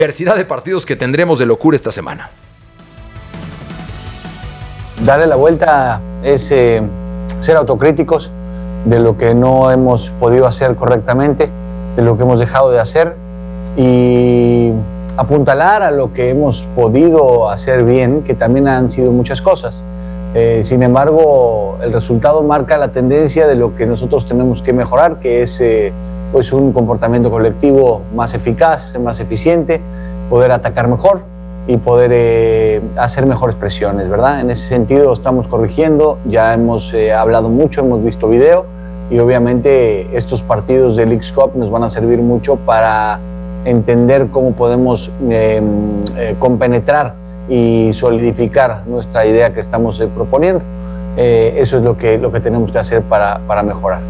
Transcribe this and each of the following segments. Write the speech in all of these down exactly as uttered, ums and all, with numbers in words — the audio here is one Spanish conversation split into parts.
diversidad de partidos que tendremos de locura esta semana. Darle la vuelta es eh, ser autocríticos de lo que no hemos podido hacer correctamente, de lo que hemos dejado de hacer y apuntalar a lo que hemos podido hacer bien, que también han sido muchas cosas. Eh, sin embargo, el resultado marca la tendencia de lo que nosotros tenemos que mejorar, que es eh, pues un comportamiento colectivo más eficaz, más eficiente, poder atacar mejor y poder eh, hacer mejores presiones, ¿verdad? En ese sentido estamos corrigiendo, ya hemos eh, hablado mucho, hemos visto video y obviamente estos partidos de Leagues Cup nos van a servir mucho para entender cómo podemos eh, eh, compenetrar y solidificar nuestra idea que estamos eh, proponiendo. Eh, eso es lo que, lo que tenemos que hacer para, para mejorar.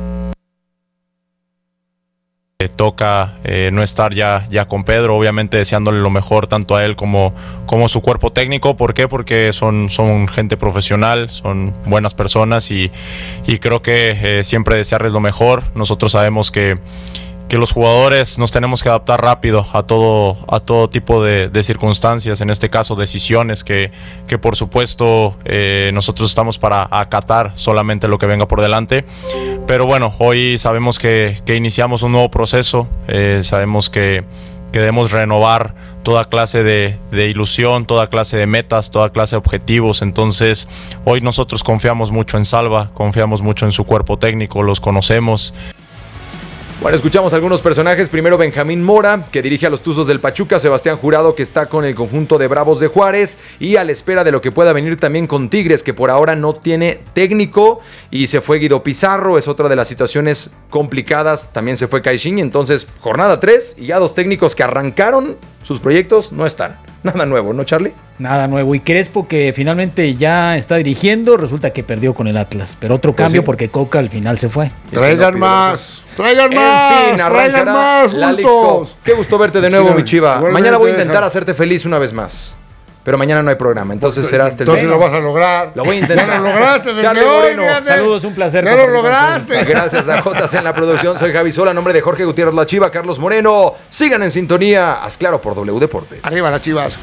Toca eh, no estar ya, ya con Pedro, obviamente deseándole lo mejor tanto a él como, como su cuerpo técnico. ¿Por qué? Porque son, son gente profesional, son buenas personas y, y creo que eh, siempre desearles lo mejor. Nosotros sabemos que que los jugadores nos tenemos que adaptar rápido a todo, a todo tipo de, de circunstancias, en este caso decisiones que, que por supuesto eh, nosotros estamos para acatar solamente lo que venga por delante. Pero bueno, hoy sabemos que, que iniciamos un nuevo proceso, eh, sabemos que, que debemos renovar toda clase de, de ilusión, toda clase de metas, toda clase de objetivos. Entonces hoy nosotros confiamos mucho en Salva, confiamos mucho en su cuerpo técnico, los conocemos. Bueno, escuchamos algunos personajes. Primero Benjamín Mora, que dirige a los Tuzos del Pachuca. Sebastián Jurado, que está con el conjunto de Bravos de Juárez. Y a la espera de lo que pueda venir también con Tigres, que por ahora no tiene técnico. Y se fue Guido Pizarro, es otra de las situaciones complicadas. También se fue Caixinha. Entonces, jornada tres y ya dos técnicos que arrancaron sus proyectos no están. Nada nuevo, ¿no, Charlie? Nada nuevo. Y Crespo, que finalmente ya está dirigiendo, resulta que perdió con el Atlas. Pero otro pues cambio sí, porque Coca al final se fue. Traigan más, traigan más, en fin, traigan más, la Leagues Cup. Qué gusto verte de nuevo, sí, mi Chiva. Mañana voy a intentar deja. hacerte feliz una vez más. Pero mañana no hay programa, entonces pues, será hasta el Entonces menos. Lo vas a lograr. Lo voy a intentar. Ya lo lograste, desde Charlie Moreno. Hoy, saludos, un placer. Ya lo lograste. Gracias a J C en la producción. Soy Javi Sola, a nombre de Jorge Gutiérrez La Chiva, Carlos Moreno. Sigan en sintonía. Haz claro por W Deportes. Arriba las Chivas.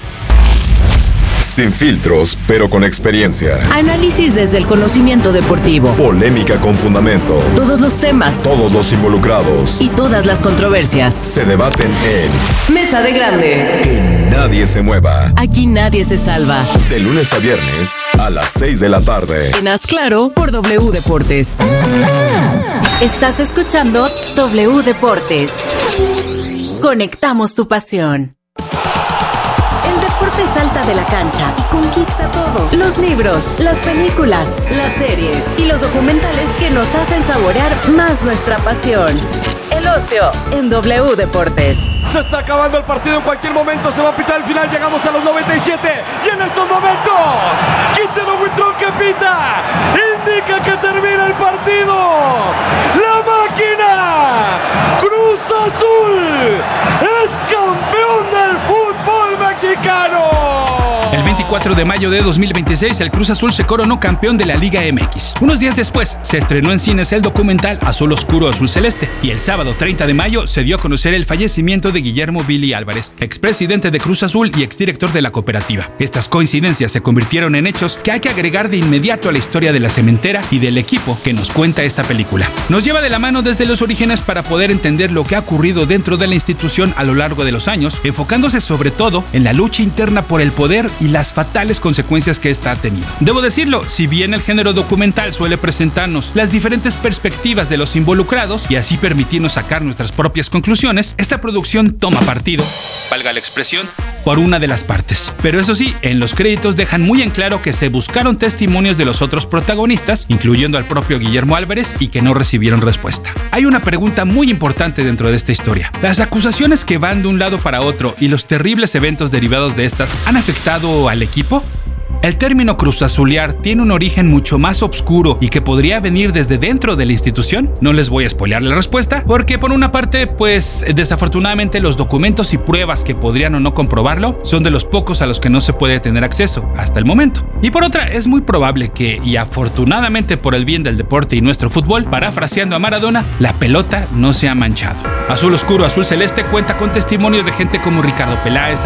Sin filtros, pero con experiencia. Análisis desde el conocimiento deportivo. Polémica con fundamento. Todos los temas. Todos los involucrados. Y todas las controversias. Se debaten en Mesa de Grandes. Que nadie se mueva. Aquí nadie se salva. De lunes a viernes a las seis de la tarde. En Haz Claro por W Deportes. Estás escuchando W Deportes. Conectamos tu pasión. Salta de la cancha y conquista todo. Los libros, las películas, las series y los documentales que nos hacen saborear más nuestra pasión. El ocio en W Deportes. Se está acabando el partido, en cualquier momento se va a pitar el final. Llegamos a los noventa y siete y en estos momentos Quintero Buitrón que pita indica que termina el partido. La máquina Cruz Azul es campeón del fútbol mexicano. El veinticuatro de mayo de dos mil veintiséis, el Cruz Azul se coronó campeón de la Liga M X. Unos días después, se estrenó en cines el documental Azul Oscuro, Azul Celeste. Y el sábado treinta de mayo se dio a conocer el fallecimiento de Guillermo Billy Álvarez, expresidente de Cruz Azul y exdirector de la cooperativa. Estas coincidencias se convirtieron en hechos que hay que agregar de inmediato a la historia de la cementera y del equipo que nos cuenta esta película. Nos lleva de la mano desde los orígenes para poder entender lo que ha ocurrido dentro de la institución a lo largo de los años, enfocándose sobre todo en la lucha interna por el poder y las fatales consecuencias que esta ha tenido. Debo decirlo, si bien el género documental suele presentarnos las diferentes perspectivas de los involucrados y así permitirnos sacar nuestras propias conclusiones, esta producción toma partido, valga la expresión, por una de las partes. Pero eso sí, en los créditos dejan muy en claro que se buscaron testimonios de los otros protagonistas, incluyendo al propio Guillermo Álvarez, y que no recibieron respuesta. Hay una pregunta muy importante dentro de esta historia. ¿Las acusaciones que van de un lado para otro y los terribles eventos derivados de estas han afectado al equipo? El término cruzazulear tiene un origen mucho más oscuro y que podría venir desde dentro de la institución. No les voy a spoilear la respuesta, porque por una parte, pues desafortunadamente los documentos y pruebas que podrían o no comprobarlo son de los pocos a los que no se puede tener acceso hasta el momento. Y por otra, es muy probable que, y afortunadamente por el bien del deporte y nuestro fútbol, parafraseando a Maradona, la pelota no se ha manchado. Azul Oscuro, Azul Celeste cuenta con testimonios de gente como Ricardo Peláez,